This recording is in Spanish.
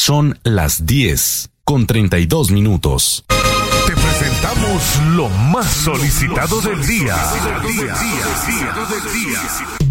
Son las 10:32. Te presentamos lo más solicitado del día.